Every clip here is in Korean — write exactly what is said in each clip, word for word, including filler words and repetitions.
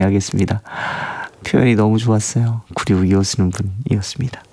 하겠습니다. 표현이 너무 좋았어요. 구리고 이어쓰는 분이었습니다.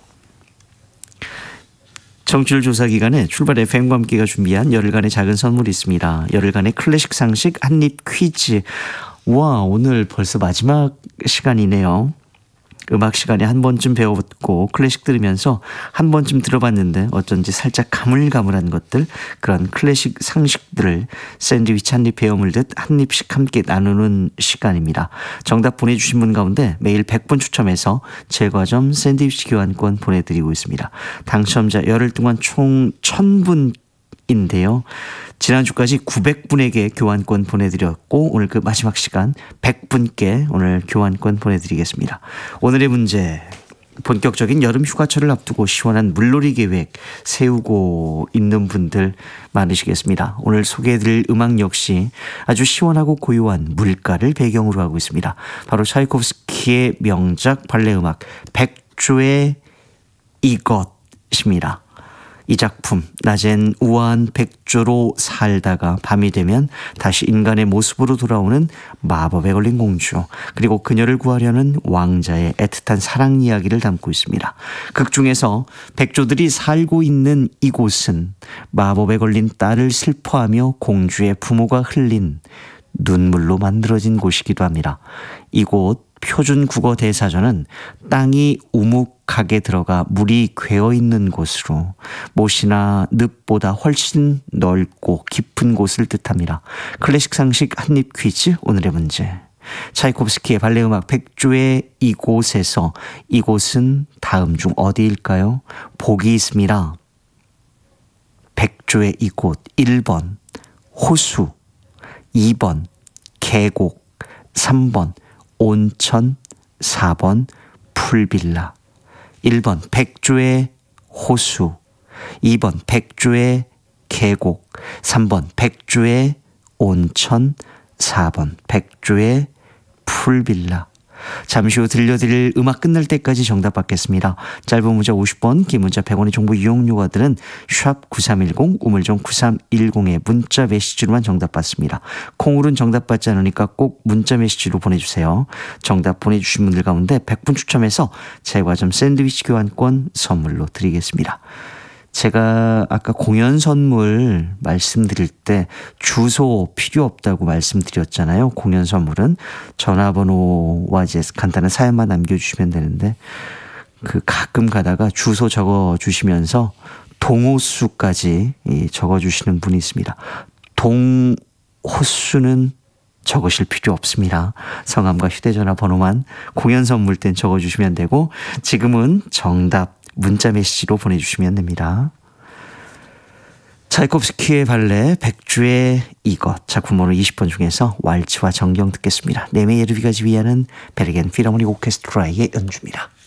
청취율 조사 기간에 출발 에프엠과 함께가 준비한 열흘간의 작은 선물이 있습니다. 열흘간의 클래식 상식 한입 퀴즈. 와, 오늘 벌써 마지막 시간이네요. 음악 시간에 한 번쯤 배워듣고 클래식 들으면서 한 번쯤 들어봤는데 어쩐지 살짝 가물가물한 것들, 그런 클래식 상식들을 샌드위치 한 입 베어 물듯 한 입씩 함께 나누는 시간입니다. 정답 보내주신 분 가운데 매일 백 분 추첨해서 제과점 샌드위치 교환권 보내드리고 있습니다. 당첨자 열흘 동안 총 천 분인데요. 지난주까지 구백 분에게 교환권 보내드렸고 오늘 그 마지막 시간 백 분께 오늘 교환권 보내드리겠습니다. 오늘의 문제, 본격적인 여름 휴가철을 앞두고 시원한 물놀이 계획 세우고 있는 분들 많으시겠습니다. 오늘 소개해드릴 음악 역시 아주 시원하고 고요한 물가를 배경으로 하고 있습니다. 바로 차이코프스키의 명작 발레 음악 백조의 이것입니다. 이 작품, 낮엔 우아한 백조로 살다가 밤이 되면 다시 인간의 모습으로 돌아오는 마법에 걸린 공주, 그리고 그녀를 구하려는 왕자의 애틋한 사랑 이야기를 담고 있습니다. 극 중에서 백조들이 살고 있는 이곳은 마법에 걸린 딸을 슬퍼하며 공주의 부모가 흘린 눈물로 만들어진 곳이기도 합니다. 이곳 표준 국어 대사전은 땅이 우묵하게 들어가 물이 괴어 있는 곳으로 못이나 늪보다 훨씬 넓고 깊은 곳을 뜻합니다. 클래식 상식 한입 퀴즈, 오늘의 문제. 차이코프스키의 발레 음악 백조의 이곳에서 이곳은 다음 중 어디일까요? 보기 있습니다. 백조의 이곳. 일 번 호수, 이 번 계곡, 삼 번 온천, 사 번 풀빌라. 일 번 백조의 호수, 이 번 백조의 계곡, 삼 번 백조의 온천, 사 번 백조의 풀빌라. 잠시 후 들려드릴 음악 끝날 때까지 정답 받겠습니다. 짧은 문자 오십 번, 긴 문자 백 원의 정보 이용료가 드는 샵 구삼일공, 우물정 구삼일공에 문자 메시지로만 정답 받습니다. 콩으로는 정답 받지 않으니까 꼭 문자 메시지로 보내주세요. 정답 보내주신 분들 가운데 백 분 추첨해서 제과점 샌드위치 교환권 선물로 드리겠습니다. 제가 아까 공연 선물 말씀드릴 때 주소 필요 없다고 말씀드렸잖아요. 공연 선물은 전화번호와 이제 간단한 사연만 남겨주시면 되는데, 그 가끔 가다가 주소 적어주시면서 동호수까지 적어주시는 분이 있습니다. 동호수는 적으실 필요 없습니다. 성함과 휴대전화 번호만 공연 선물 땐 적어주시면 되고, 지금은 정답 문자 메시지로 보내주시면 됩니다. 차이코프스키의 발레 백조의 이것, 작품 번호 이십 번 중에서 왈츠와 정경 듣겠습니다. 네메 예르비가 지휘하는 베르겐 필하모닉 오케스트라의 연주입니다.